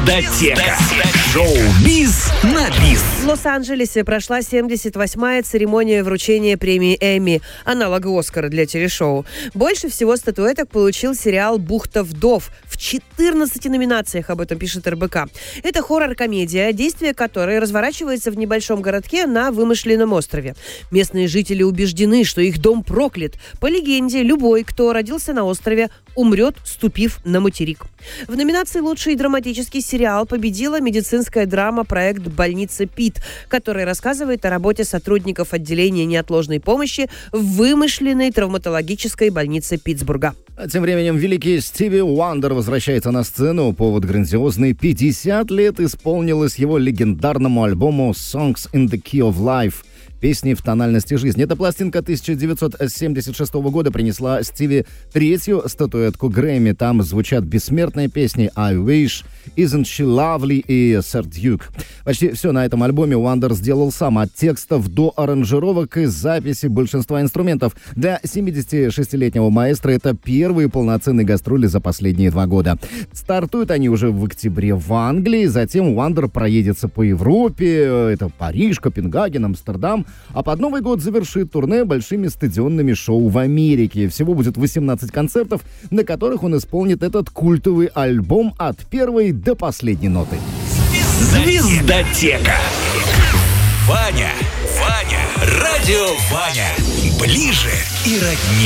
Звездотека. Шоу-биз на бис. В Лос-Анджелесе прошла 78-я церемония вручения премии Эмми, аналога Оскара для телешоу. Больше всего статуэток получил сериал «Бухта вдов». В 14 номинациях, об этом пишет РБК. Это хоррор-комедия, действие которой разворачивается в небольшом городке на вымышленном острове. Местные жители убеждены, что их дом проклят. По легенде, любой, кто родился на острове, умрет, ступив на материк. В номинации «Лучший драматический сериал» победила медицинская драма «Проект Больница Пит», который рассказывает о работе сотрудников отделения неотложной помощи в вымышленной травматологической больнице Питтсбурга. А тем временем великий Стиви Уандер возвращается на сцену. Повод грандиозный. 50 лет исполнилось его легендарному альбому «Songs in the Key of Life». Песни в тональности жизни. Эта пластинка 1976 года принесла Стиви третью статуэтку Грэмми. Там звучат бессмертные песни «I Wish», «Isn't She Lovely» и «Sir Duke». Почти все на этом альбоме Уандер сделал сам, от текстов до аранжировок и записи большинства инструментов. Для 76-летнего маэстро это первые полноценные гастроли за последние 2 года. Стартуют они уже в октябре в Англии, затем Уандер проедется по Европе, это Париж, Копенгаген, Амстердам, а под Новый год завершит турне большими стадионными шоу в Америке. Всего будет 18 концертов, на которых он исполнит этот культовый альбом от первой до последней ноты. Звездотека. Ваня, радио Ваня. Ближе и роднее.